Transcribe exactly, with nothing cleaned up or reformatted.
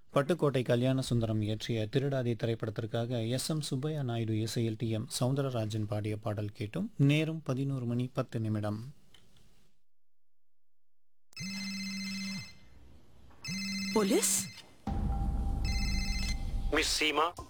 பட்டுக்கோட்டை கல்யாண சுந்தரம் இயற்றிய திருடாதே திரைப்படத்திற்காக எஸ் எம் சுப்பையா நாயுடு இசையில் டி எம் சௌந்தரராஜன் பாடிய பாடல் கேட்டும். நேரம் பதினோரு மணி பத்து நிமிடம். போலீஸ்? மிஸ் சீமா,